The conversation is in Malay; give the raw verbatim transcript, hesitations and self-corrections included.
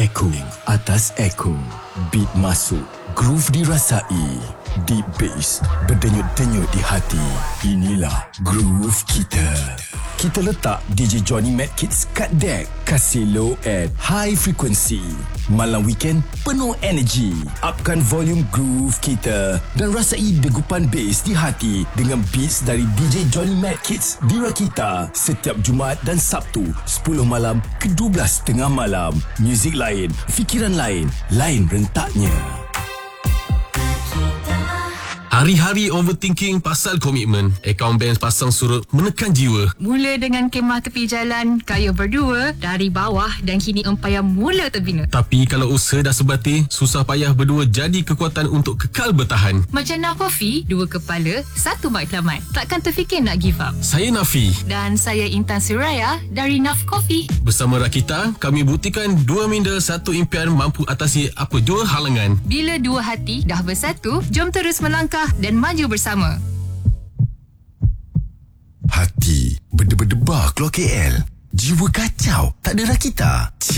Echo atas Echo. Beat masuk, groove dirasai, deep bass berdenyut-denyut di hati. Inilah groove kita. Kita letak D J Johnny Mad Kids kat deck, kasih low end, high frequency. Malam weekend penuh energi. Upkan volume groove kita dan rasai degupan bass di hati dengan beats dari D J Johnny Mad Kids di Rakita setiap Jumaat dan Sabtu sepuluh malam ke dua belas tengah malam. Muzik lain, fikiran lain, lain rentaknya. Hari-hari overthinking pasal komitmen. Akaun bens pasang surut menekan jiwa. Mula dengan kemah tepi jalan, kaya berdua, dari bawah dan kini empayar mula terbina. Tapi kalau usaha dah sebati, susah payah berdua jadi kekuatan untuk kekal bertahan. Macam Naf Coffee, dua kepala, satu matlamat. Takkan terfikir nak give up. Saya Nafi. Dan saya Intan Suraya dari Naf Coffee. Bersama Rakita, kami buktikan dua minda satu impian mampu atasi apa jua halangan. Bila dua hati dah bersatu, jom terus melangkah dan maju bersama. Hati berdebar-debar keluar K L. Jiwa kacau, tak ada Rakita.